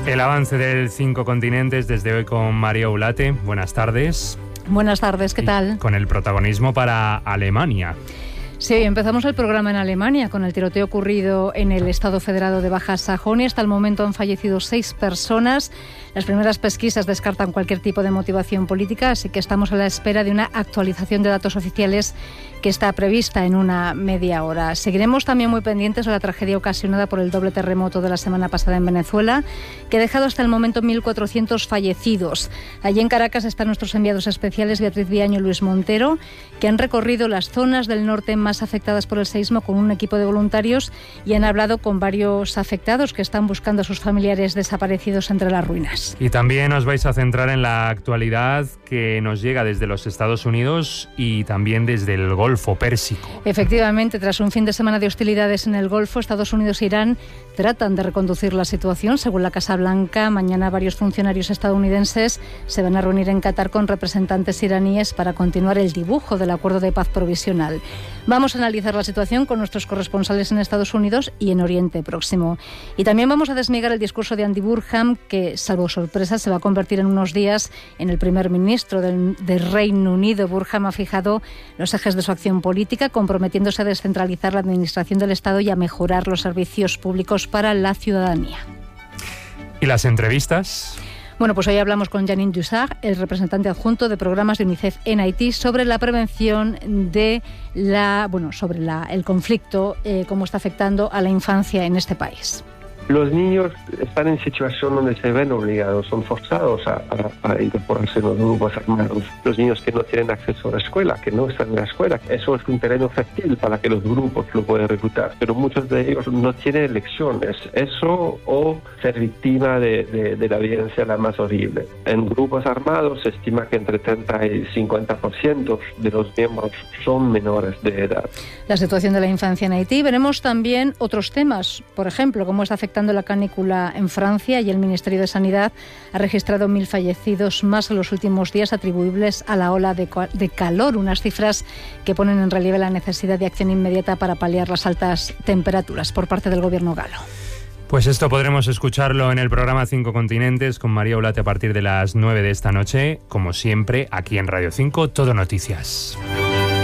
El avance del 5 continentes desde hoy con María Ulate. Buenas tardes. Buenas tardes, ¿qué tal? Con el protagonismo para Alemania. Sí, empezamos el programa en Alemania con el tiroteo ocurrido en el Estado Federado de Baja Sajonia. Hasta el momento han fallecido 6 personas. Las primeras pesquisas descartan cualquier tipo de motivación política, así que estamos a la espera de una actualización de datos oficiales que está prevista en una media hora. Seguiremos también muy pendientes de la tragedia ocasionada por el doble terremoto de la semana pasada en Venezuela, que ha dejado hasta el momento 1.400 fallecidos. Allí en Caracas están nuestros enviados especiales Beatriz Viaño y Luis Montero, que han recorrido las zonas del norte más afectadas por el seísmo con un equipo de voluntarios y han hablado con varios afectados que están buscando a sus familiares desaparecidos entre las ruinas. Y también os vais a centrar en la actualidad que nos llega desde los Estados Unidos y también desde el Golfo Pérsico. Efectivamente, tras un fin de semana de hostilidades en el Golfo, Estados Unidos e Irán tratan de reconducir la situación. Según la Casa Blanca, mañana varios funcionarios estadounidenses se van a reunir en Qatar con representantes iraníes para continuar el dibujo del acuerdo de paz provisional. Vamos a analizar la situación con nuestros corresponsales en Estados Unidos y en Oriente Próximo. Y también vamos a desmigar el discurso de Andy Burnham, que, salvo sorpresa, se va a convertir en unos días en el primer ministro del Reino Unido. Burnham ha fijado los ejes de su acción política, comprometiéndose a descentralizar la administración del Estado y a mejorar los servicios públicos para la ciudadanía. ¿Y las entrevistas? Bueno, pues hoy hablamos con Janine Dussart, el representante adjunto de programas de UNICEF en Haití, sobre la prevención de el conflicto, cómo está afectando a la infancia en este país. Los niños están en situación donde se ven obligados, son forzados a incorporarse en los grupos armados. Los niños que no tienen acceso a la escuela, que no están en la escuela, eso es un terreno fértil para que los grupos lo puedan reclutar. Pero muchos de ellos no tienen elecciones, eso o ser víctima de la violencia la más horrible. En grupos armados se estima que entre 30 y 50% de los miembros son menores de edad. La situación de la infancia en Haití. Veremos también otros temas, por ejemplo, cómo está afectando la canícula en Francia, y el Ministerio de Sanidad ha registrado 1.000 fallecidos más en los últimos días atribuibles a la ola de calor, unas cifras que ponen en relieve la necesidad de acción inmediata para paliar las altas temperaturas por parte del gobierno galo. Pues esto podremos escucharlo en el programa 5 Continentes con María Ulate a partir de las 9 de esta noche, como siempre, aquí en Radio 5, Todo Noticias.